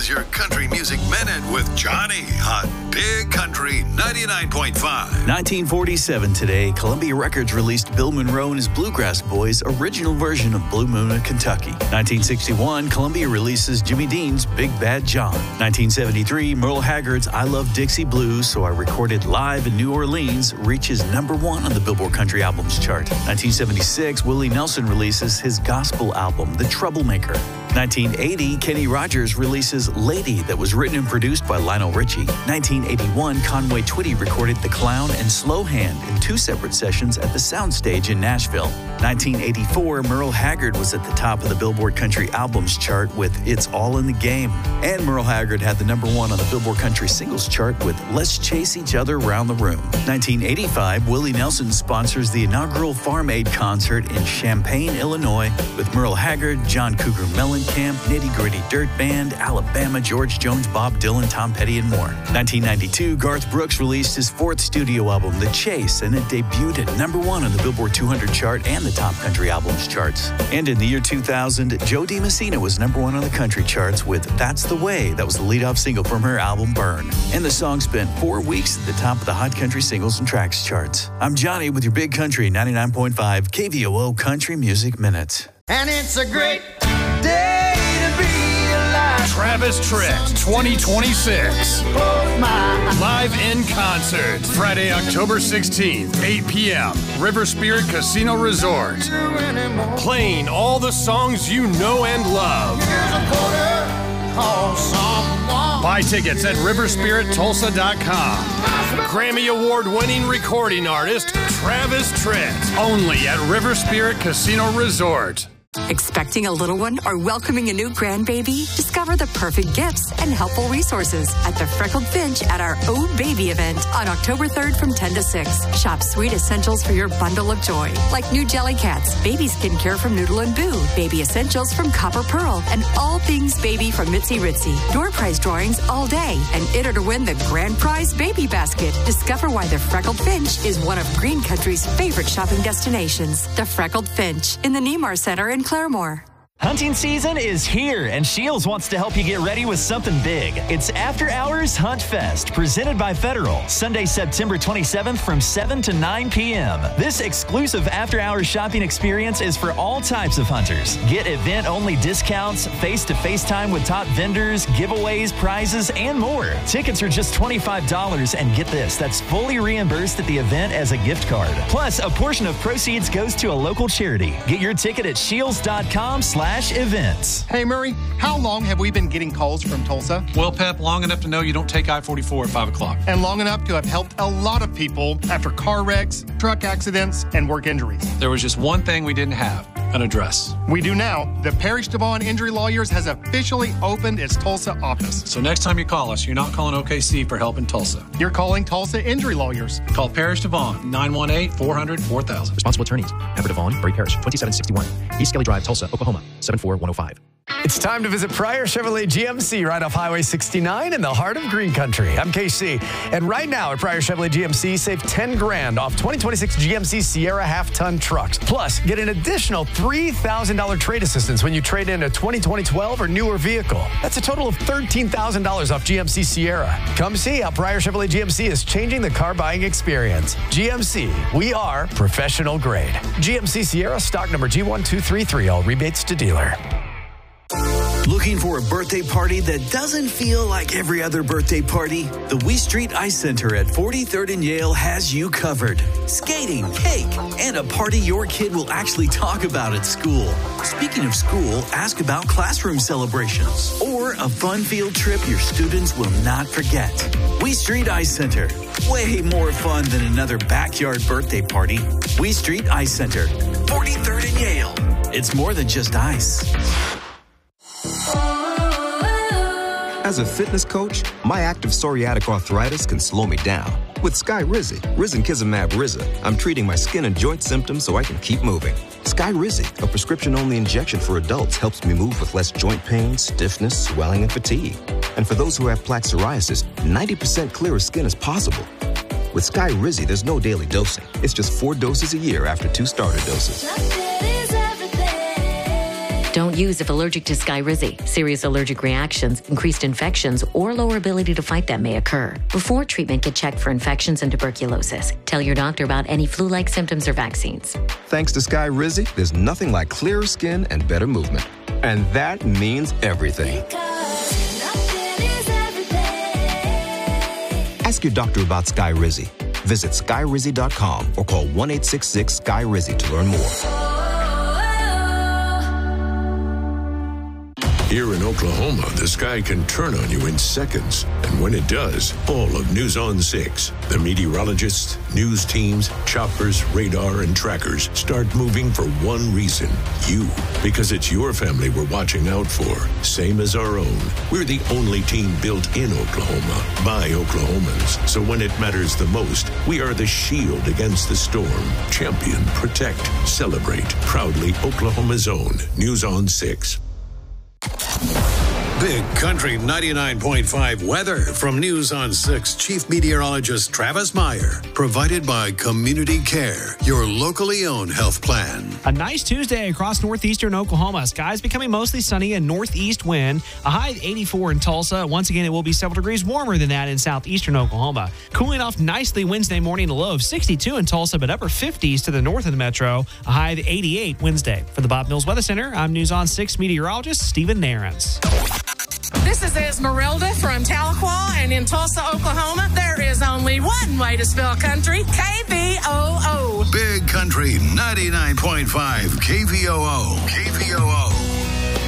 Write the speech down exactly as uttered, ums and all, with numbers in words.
your Country Music Minute with Johnny on Big Country ninety-nine point five. nineteen forty-seven today, Columbia Records released Bill Monroe and his Bluegrass Boys' original version of Blue Moon of Kentucky. nineteen sixty-one, Columbia releases Jimmy Dean's Big Bad John. nineteen seventy-three, Merle Haggard's I Love Dixie Blues, So I Recorded Live in New Orleans reaches number one on the Billboard Country Albums chart. nineteen seventy-six, Willie Nelson releases his gospel album, The Troublemaker. nineteen eighty, Kenny Rogers releases Lady, that was written and produced by Lionel Richie. nineteen eighty-one, Conway Twitty recorded The Clown and Slow Hand in two separate sessions at the Soundstage in Nashville. nineteen eighty-four, Merle Haggard was at the top of the Billboard Country Albums chart with It's All in the Game. And Merle Haggard had the number one on the Billboard Country Singles chart with Let's Chase Each Other Around the Room. nineteen eighty-five, Willie Nelson sponsors the inaugural Farm Aid concert in Champaign, Illinois, with Merle Haggard, John Cougar Mellencamp, Nitty Gritty Dirt Band, Alabama, George Jones, Bob Dylan, Tom Petty, and more. nineteen ninety-two, Garth Brooks released his fourth studio album, The Chase, and it debuted at number one on the Billboard two hundred chart and the top country albums charts. And in the year two thousand, Joe DiMessina was number one on the country charts with That's the Way. That was the lead-off single from her album, Burn. And the song spent four weeks at the top of the Hot Country Singles and Tracks charts. I'm Johnny with your Big Country ninety-nine point five K V O O Country Music Minute. And it's a great day to be alive. Travis Tritt twenty twenty-six. Live in concert. Friday, October sixteenth, eight p.m. River Spirit Casino Resort. Playing all the songs you know and love. Buy tickets at river spirit tulsa dot com. Grammy Award-winning recording artist Travis Tritt. Only at River Spirit Casino Resort. Expecting a little one or welcoming a new grandbaby? Discover the perfect gifts and helpful resources at the Freckled Finch at our Oh Baby event on October third from ten to six. Shop sweet essentials for your bundle of joy, like new Jelly Cats, baby skincare from Noodle and Boo, baby essentials from Copper Pearl, and all things baby from Mitzi Ritzy. Door prize drawings all day, and enter to win the grand prize baby basket. Discover why the Freckled Finch is one of Green Country's favorite shopping destinations. The Freckled Finch in the Nemar Center in Claremore. Hunting season is here, and Shields wants to help you get ready with something big. It's After Hours Hunt Fest, presented by Federal, Sunday, September twenty-seventh from seven to nine p.m. This exclusive after-hours shopping experience is for all types of hunters. Get event-only discounts, face-to-face time with top vendors, giveaways, prizes, and more. Tickets are just twenty-five dollars, and get this, that's fully reimbursed at the event as a gift card. Plus, a portion of proceeds goes to a local charity. Get your ticket at shields dot com slash events. Hey, Murray, how long have we been getting calls from Tulsa? Well, Pep, long enough to know you don't take I forty-four at five o'clock. And long enough to have helped a lot of people after car wrecks, truck accidents, and work injuries. There was just one thing we didn't have, an address. We do now. The Parrish Devon Injury Lawyers has officially opened its Tulsa office. So next time you call us, you're not calling O K C for help in Tulsa. You're calling Tulsa Injury Lawyers. Call Parrish Devon, nine one eight, four hundred, four thousand. Responsible attorneys, Amber Devon, Bray Parish, twenty-seven sixty-one. East Kelly Drive, Tulsa, Oklahoma, seven four one oh five. It's time to visit Pryor Chevrolet G M C right off Highway sixty-nine in the heart of Green Country. I'm K C, and right now at Pryor Chevrolet G M C, save ten grand off twenty twenty-six G M C Sierra half-ton trucks. Plus, get an additional three thousand dollars trade assistance when you trade in a twenty twenty twelve or newer vehicle. That's a total of thirteen thousand dollars off G M C Sierra. Come see how Pryor Chevrolet G M C is changing the car buying experience. G M C, we are professional grade. G M C Sierra, stock number G one two three three, all rebates to dealer. Looking for a birthday party that doesn't feel like every other birthday party? The We Street Ice Center at forty-third and Yale has you covered. Skating, cake, and a party your kid will actually talk about at school. Speaking of school, ask about classroom celebrations or a fun field trip your students will not forget. We Street Ice Center. Way more fun than another backyard birthday party. We Street Ice Center, forty-third and Yale. It's more than just ice. As a fitness coach, my active psoriatic arthritis can slow me down. With Skyrizi, Risankizumab Riza, I'm treating my skin and joint symptoms so I can keep moving. Skyrizi, a prescription-only injection for adults, helps me move with less joint pain, stiffness, swelling, and fatigue. And for those who have plaque psoriasis, ninety percent clearer skin is possible. With Skyrizi, there's no daily dosing. It's just four doses a year after two starter doses. Don't use if allergic to Skyrizi. Serious allergic reactions, increased infections, or lower ability to fight them may occur. Before treatment, get checked for infections and tuberculosis. Tell your doctor about any flu-like symptoms or vaccines. Thanks to Skyrizi, there's nothing like clearer skin and better movement. And that means everything. Ask your doctor about Skyrizi. Visit skyrizi dot com or call one eight six six Sky Rizzy to learn more. Here in Oklahoma, the sky can turn on you in seconds. And when it does, all of News on six, the meteorologists, news teams, choppers, radar, and trackers start moving for one reason. You. Because it's your family we're watching out for. Same as our own. We're the only team built in Oklahoma by Oklahomans. So when it matters the most, we are the shield against the storm. Champion, protect, celebrate. Proudly Oklahoma's own. News on six. Big Country ninety-nine point five weather from News on six Chief Meteorologist Travis Meyer. Provided by Community Care, your locally owned health plan. A nice Tuesday across northeastern Oklahoma. Skies becoming mostly sunny and northeast wind. A high of eighty-four in Tulsa. Once again, it will be several degrees warmer than that in southeastern Oklahoma. Cooling off nicely Wednesday morning, a low of sixty-two in Tulsa, but upper fifties to the north of the metro. A high of eighty-eight Wednesday. For the Bob Mills Weather Center, I'm News on six meteorologist Stephen Nairns. This is Esmeralda from Tahlequah, and in Tulsa, Oklahoma, there is only one way to spell country, K V O O. Big Country ninety-nine point five K V O O. K V O O.